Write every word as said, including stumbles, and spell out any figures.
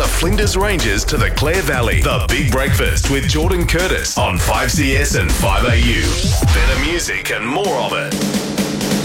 the Flinders Ranges to the Clare Valley. The Big Breakfast with Jordan Curtis on five C S and five A U. Better music and more of it.